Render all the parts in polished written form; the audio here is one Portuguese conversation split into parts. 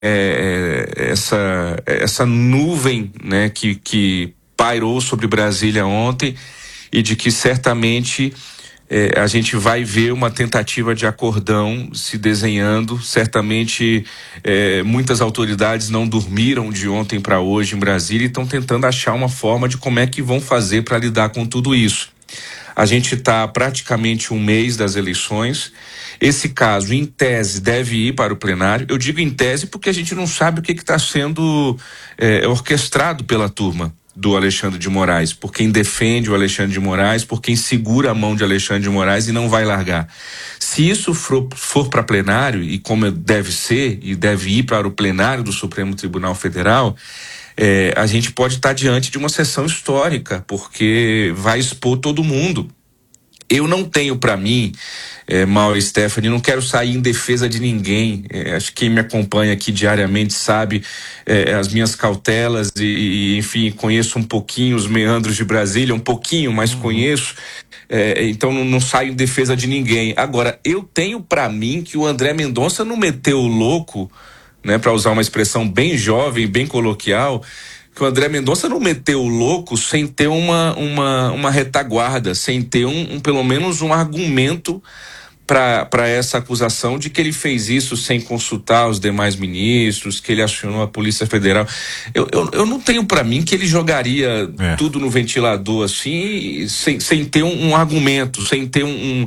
essa nuvem, né, que pairou sobre Brasília ontem, e de que certamente a gente vai ver uma tentativa de acordão se desenhando. Certamente muitas autoridades não dormiram de ontem para hoje em Brasília e estão tentando achar uma forma de como é que vão fazer para lidar com tudo isso. A gente está praticamente um mês das eleições. Esse caso, em tese, deve ir para o plenário. Eu digo em tese porque a gente não sabe o que está sendo orquestrado pela turma do Alexandre de Moraes, por quem defende o Alexandre de Moraes, por quem segura a mão de Alexandre de Moraes e não vai largar. Se isso for para plenário, e como deve ser, e deve ir para o plenário do Supremo Tribunal Federal, a gente pode estar diante de uma sessão histórica, porque vai expor todo mundo. Eu não tenho para mim, Mauro e Stephanie, não quero sair em defesa de ninguém. Acho que quem me acompanha aqui diariamente sabe as minhas cautelas e, enfim, conheço um pouquinho os meandros de Brasília, um pouquinho, mas conheço. Então não saio em defesa de ninguém. Agora, eu tenho para mim que o André Mendonça não meteu o louco, né, para usar uma expressão bem jovem, bem coloquial, que o André Mendonça não meteu o louco sem ter uma retaguarda, sem ter pelo menos um argumento para essa acusação de que ele fez isso sem consultar os demais ministros, que ele acionou a Polícia Federal. Eu não tenho para mim que ele jogaria tudo no ventilador assim, sem ter um argumento, sem ter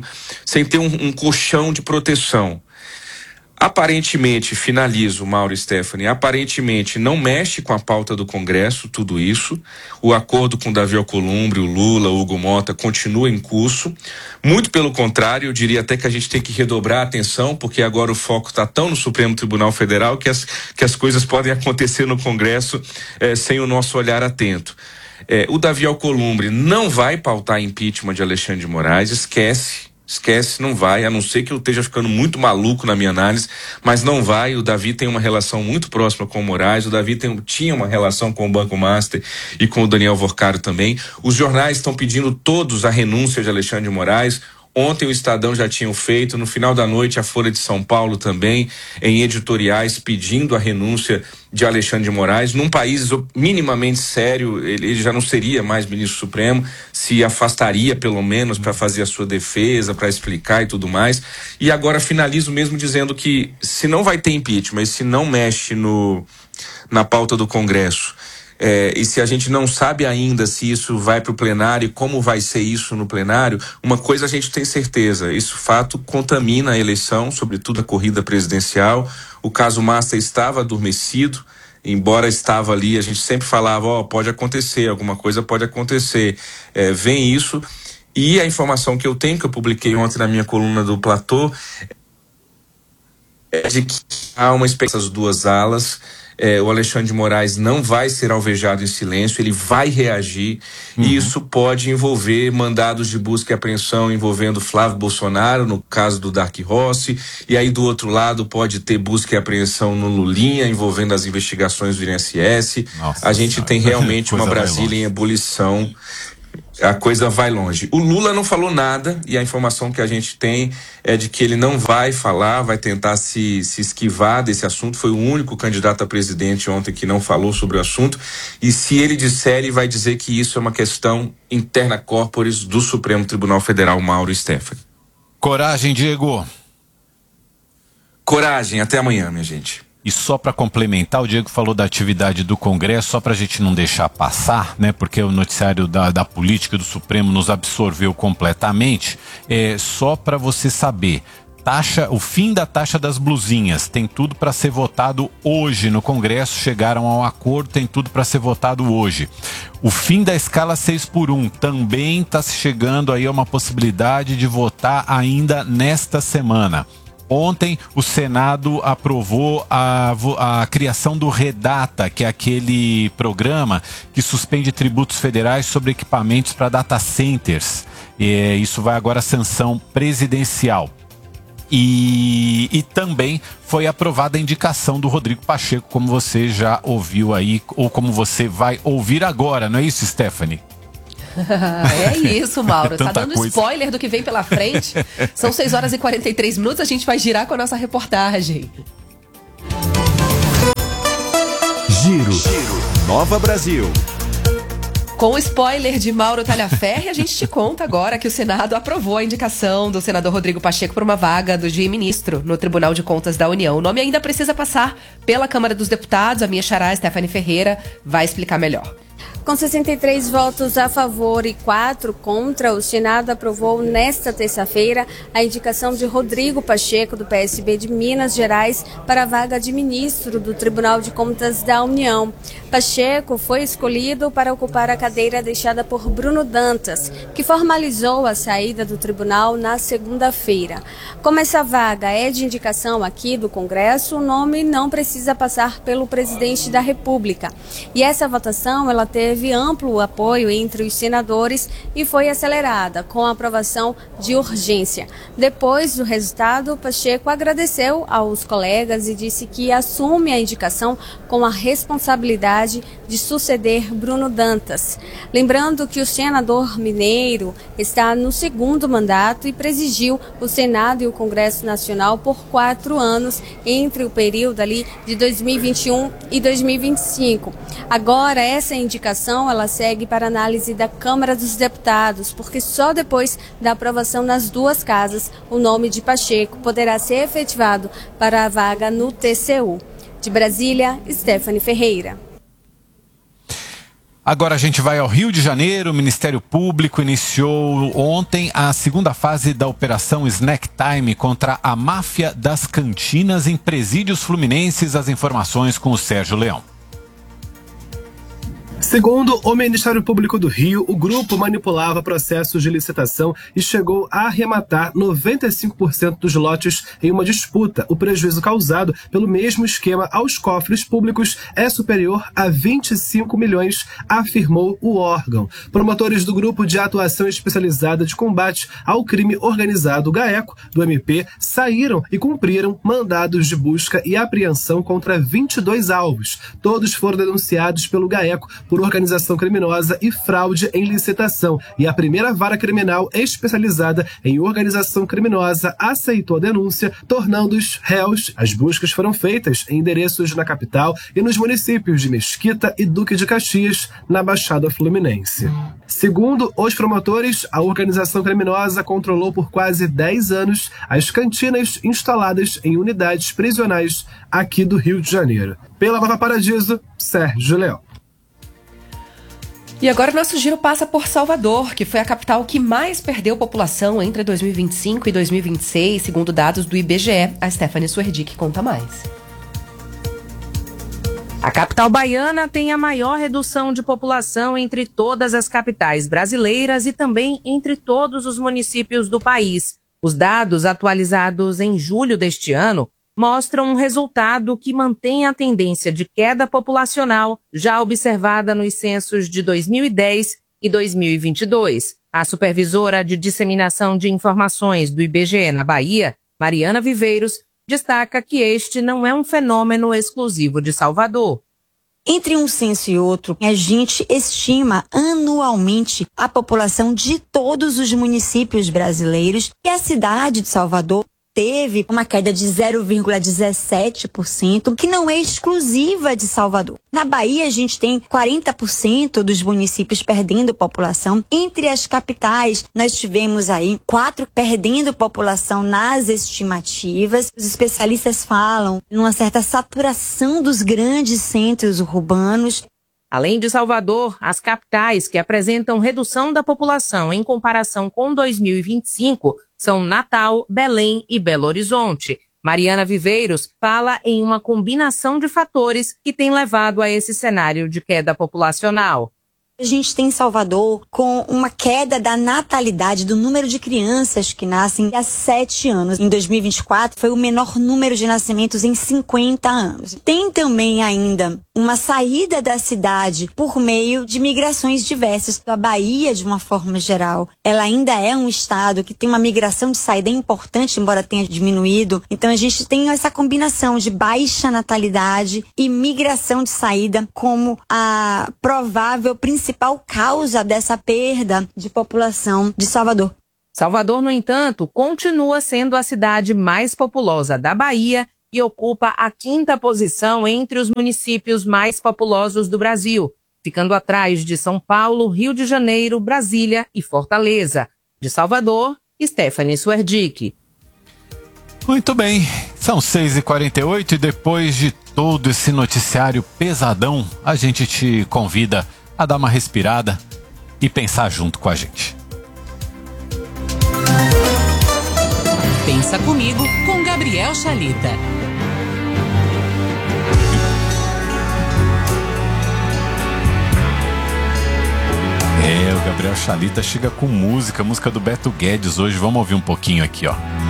um colchão de proteção. Aparentemente, finalizo, Mauro e Stephanie, aparentemente não mexe com a pauta do Congresso, tudo isso. O acordo com Davi Alcolumbre, o Lula, o Hugo Mota continua em curso. Muito pelo contrário, eu diria até que a gente tem que redobrar a atenção, porque agora o foco está tão no Supremo Tribunal Federal que as coisas podem acontecer no Congresso sem o nosso olhar atento. O Davi Alcolumbre não vai pautar impeachment de Alexandre de Moraes, esquece, não vai, a não ser que eu esteja ficando muito maluco na minha análise, mas não vai. O Davi tem uma relação muito próxima com o Moraes, o Davi tinha uma relação com o Banco Master e com o Daniel Vorcaro também. Os jornais estão pedindo todos a renúncia de Alexandre de Moraes. Ontem o Estadão já tinha feito, no final da noite a Folha de São Paulo também, em editoriais pedindo a renúncia de Alexandre de Moraes. Num país minimamente sério, ele já não seria mais ministro supremo, se afastaria pelo menos para fazer a sua defesa, para explicar e tudo mais. E agora finalizo mesmo dizendo que se não vai ter impeachment, e se não mexe na pauta do Congresso, e se a gente não sabe ainda se isso vai para o plenário e como vai ser isso no plenário, uma coisa a gente tem certeza: isso fato contamina a eleição, sobretudo a corrida presidencial. O caso Master estava adormecido, embora estava ali, a gente sempre falava, pode acontecer, alguma coisa pode acontecer. Vem isso, e a informação que eu tenho, que eu publiquei ontem na minha coluna do Platô, é de que há uma expectativa das duas alas. O Alexandre de Moraes não vai ser alvejado em silêncio, ele vai reagir, e isso pode envolver mandados de busca e apreensão envolvendo Flávio Bolsonaro, no caso do Dark Rossi, e aí do outro lado pode ter busca e apreensão no Lulinha, envolvendo as investigações do INSS. A gente tem realmente uma Brasília em ebulição. A coisa vai longe. O Lula não falou nada, e a informação que a gente tem é de que ele não vai falar, vai tentar se esquivar desse assunto. Foi o único candidato a presidente ontem que não falou sobre o assunto, e se ele disser, ele vai dizer que isso é uma questão interna corporis do Supremo Tribunal Federal. Mauro e Stephanie. Coragem, Diego. Coragem, até amanhã, minha gente. E só para complementar, o Diego falou da atividade do Congresso, só para a gente não deixar passar, né? Porque o noticiário da política do Supremo nos absorveu completamente. Só para você saber, o fim da taxa das blusinhas tem tudo para ser votado hoje no Congresso. Chegaram ao acordo, tem tudo para ser votado hoje. O fim da escala 6x1 também está chegando aí a uma possibilidade de votar ainda nesta semana. Ontem o Senado aprovou a criação do Redata, que é aquele programa que suspende tributos federais sobre equipamentos para data centers. Isso vai agora à sanção presidencial. E também foi aprovada a indicação do Rodrigo Pacheco, como você já ouviu aí, ou como você vai ouvir agora, não é isso, Stephanie? É isso, Mauro. Tá dando coisa. Spoiler do que vem pela frente. São 6 horas e 43 minutos, a gente vai girar com a nossa reportagem. Nova Brasil. Com o spoiler de Mauro Talhaferri, a gente te conta agora que o Senado aprovou a indicação do senador Rodrigo Pacheco por uma vaga de ministro no Tribunal de Contas da União. O nome ainda precisa passar pela Câmara dos Deputados. A minha xará, Stephanie Ferreira, vai explicar melhor. Com 63 votos a favor e 4 contra, o Senado aprovou nesta terça-feira a indicação de Rodrigo Pacheco, do PSB de Minas Gerais, para a vaga de ministro do Tribunal de Contas da União. Pacheco foi escolhido para ocupar a cadeira deixada por Bruno Dantas, que formalizou a saída do tribunal na segunda-feira. Como essa vaga é de indicação aqui do Congresso, o nome não precisa passar pelo presidente da República. E essa votação, ela teve amplo apoio entre os senadores e foi acelerada com a aprovação de urgência. Depois do resultado, Pacheco agradeceu aos colegas e disse que assume a indicação com a responsabilidade de suceder Bruno Dantas. Lembrando que o senador mineiro está no segundo mandato e presidiu o Senado e o Congresso Nacional por 4 anos, entre o período ali de 2021 e 2025. Agora, essa indicação ela segue para análise da Câmara dos Deputados, porque só depois da aprovação nas duas casas o nome de Pacheco poderá ser efetivado para a vaga no TCU. De Brasília, Stephanie Ferreira. Agora a gente vai ao Rio de Janeiro. O Ministério Público iniciou ontem a segunda fase da Operação Snack Time contra a máfia das cantinas em presídios fluminenses. As informações com o Sérgio Leão. Segundo o Ministério Público do Rio, o grupo manipulava processos de licitação e chegou a arrematar 95% dos lotes em uma disputa. O prejuízo causado pelo mesmo esquema aos cofres públicos é superior a 25 milhões, afirmou o órgão. Promotores do Grupo de Atuação Especializada de Combate ao Crime Organizado, GAECO, do MP, saíram e cumpriram mandados de busca e apreensão contra 22 alvos. Todos foram denunciados pelo GAECO por organização criminosa e fraude em licitação, e a primeira vara criminal especializada em organização criminosa aceitou a denúncia, tornando-os réus. As buscas foram feitas em endereços na capital e nos municípios de Mesquita e Duque de Caxias, na Baixada Fluminense. Segundo os promotores, a organização criminosa controlou por quase 10 anos as cantinas instaladas em unidades prisionais aqui do Rio de Janeiro. Pela Nova Paradiso, Sérgio Leão. E agora o nosso giro passa por Salvador, que foi a capital que mais perdeu população entre 2025 e 2026, segundo dados do IBGE. A Stephanie Suerdick conta mais. A capital baiana tem a maior redução de população entre todas as capitais brasileiras e também entre todos os municípios do país. Os dados atualizados em julho deste ano mostram um resultado que mantém a tendência de queda populacional já observada nos censos de 2010 e 2022. A supervisora de disseminação de informações do IBGE na Bahia, Mariana Viveiros, destaca que este não é um fenômeno exclusivo de Salvador. Entre um censo e outro, a gente estima anualmente a população de todos os municípios brasileiros e a cidade de Salvador teve uma queda de 0,17%, que não é exclusiva de Salvador. Na Bahia, a gente tem 40% dos municípios perdendo população. Entre as capitais, nós tivemos aí 4 perdendo população nas estimativas. Os especialistas falam numa certa saturação dos grandes centros urbanos. Além de Salvador, as capitais que apresentam redução da população em comparação com 2025 são Natal, Belém e Belo Horizonte. Mariana Viveiros fala em uma combinação de fatores que tem levado a esse cenário de queda populacional. A gente tem Salvador com uma queda da natalidade, do número de crianças que nascem há 7 anos. Em 2024, foi o menor número de nascimentos em 50 anos. Tem também ainda uma saída da cidade por meio de migrações diversas. A Bahia, de uma forma geral, ela ainda é um estado que tem uma migração de saída importante, embora tenha diminuído. Então a gente tem essa combinação de baixa natalidade e migração de saída como a provável principal causa dessa perda de população de Salvador. Salvador, no entanto, continua sendo a cidade mais populosa da Bahia e ocupa a 5ª posição entre os municípios mais populosos do Brasil, ficando atrás de São Paulo, Rio de Janeiro, Brasília e Fortaleza. De Salvador, Stephanie Suerdick. Muito bem, são 6h48 e depois de todo esse noticiário pesadão, a gente te convida a dar uma respirada e pensar junto com a gente. Pensa Comigo com Gabriel Chalita. O Gabriel Chalita chega com música do Beto Guedes hoje. Vamos ouvir um pouquinho aqui, ó.